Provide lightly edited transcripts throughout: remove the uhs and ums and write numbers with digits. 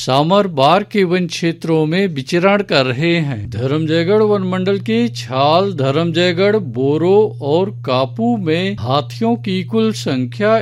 सामर बार के वन क्षेत्रों में विचरण कर रहे हैं। धर्मजयगढ़ वन मंडल के छाल, धर्मजयगढ़, बोरो और कापू में हाथियों की कुल संख्या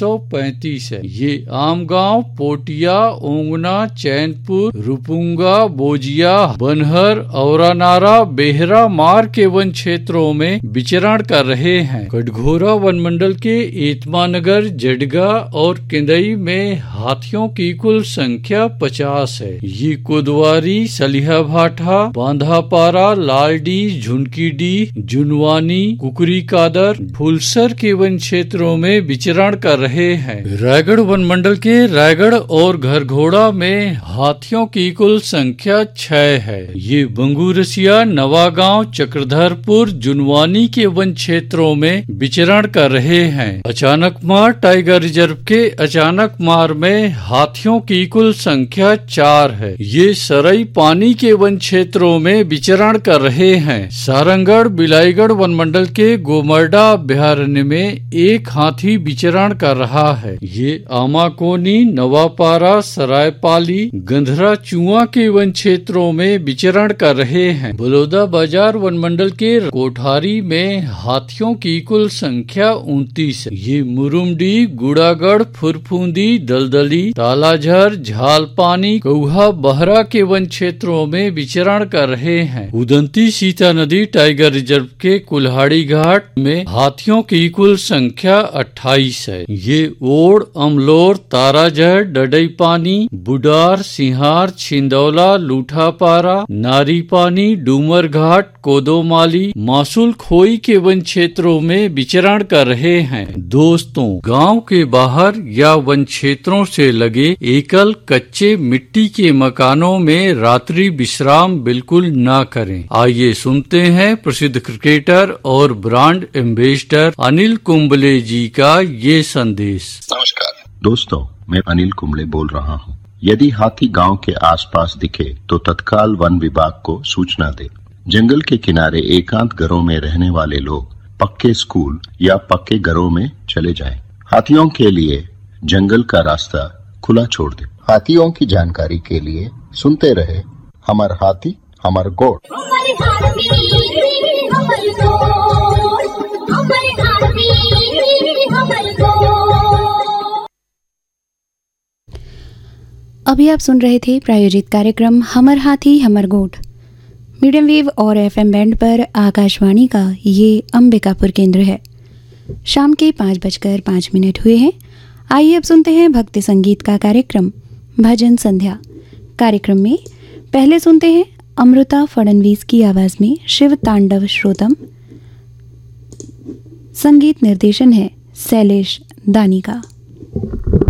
135 है। ये आमगांव, पोटिया, ओंगना, चैनपुर, रुपुंगा, बोजिया, बनहर, औरानारा, बेहरा मार के वन क्षेत्रों में विचरण कर रहे हैं। कटघोरा वन मंडल के एतमानगर, जडगा और केंदई में हाथियों की कुल संख्या 50 है। ये कोदवारी, सलिहाभाठा, बांधापारा, लालडी, झुनकीडी, जुनवानी, कुकरी कादर, फुलसर के वन क्षेत्रों में विचरण कर रहे हैं। रायगढ़ वन मंडल के रायगढ़ और घरघोड़ा में हाथियों की कुल संख्या 6 है। ये बंगूरसिया, नवागांव, चक्रधरपुर, जुनवानी के वन क्षेत्रों में विचरण कर रहे हैं। अचानकमार टाइगर रिजर्व के अचानकमार में हाथियों की कुल संख्या 4 है। ये सरई पानी के वन क्षेत्रों में विचरण कर रहे हैं। सारंगढ़, बिलाईगढ़ वन मंडल के गोमर्डा अभयारण्य में एक हाथी विचरण कर रहा है। ये आमाकोनी, नवापारा, सरायपाली, गंधरा चुआ के वन क्षेत्रों में विचरण कर रहे हैं। बलौदा बाजार वन मंडल के कोठारी में हाथियों की कुल संख्या 29 है। ये मुरुमडी, गुड़ागढ़, फुरफुंदी, दलदली, तालाझर, झालपानी, कौहा, बहरा के वन क्षेत्रों में विचरण कर रहे हैं। उदंती सीता नदी टाइगर रिजर्व के कुल्हाड़ी घाट में हाथियों की कुल संख्या 28 है। ये ओड़, अमलोर, ताराजहर, डडईपानी, बुडार, सिंहार, छिंदौला, लूठापारा, नारीपानी, डूमर घाट, कोदोमाली, मासूल खोई के वन क्षेत्रों में विचरण कर रहे हैं। दोस्तों, गांव के बाहर या वन क्षेत्रों से लगे एकल कच्चे मिट्टी के मकानों में रात्रि विश्राम बिल्कुल ना करें। आइए सुनते हैं प्रसिद्ध क्रिकेटर और ब्रांड एम्बेसडर अनिल कुंबले जी का ये संदेश। नमस्कार दोस्तों, मैं अनिल कुंबले बोल रहा हूँ। यदि हाथी गांव के आसपास दिखे तो तत्काल वन विभाग को सूचना दे। जंगल के किनारे एकांत घरों में रहने वाले लोग पक्के स्कूल या पक्के घरों में चले जाएं। हाथियों के लिए जंगल का रास्ता खुला छोड़ दे। हाथियों की जानकारी के लिए सुनते रहे हमर हाथी हमर गोड़। अभी आप सुन रहे थे प्रायोजित कार्यक्रम हमर हाथी हमर गोठ, मीडियम वेव और एफएम बैंड पर आकाशवाणी का ये अंबिकापुर केंद्र है। शाम के 5:05 हुए हैं। आइए अब सुनते हैं भक्ति संगीत का कार्यक्रम भजन संध्या। कार्यक्रम में पहले सुनते हैं अमृता फडणवीस की आवाज में शिव तांडव श्रोतम। संगीत निर्देशन है शैलेश दानी का।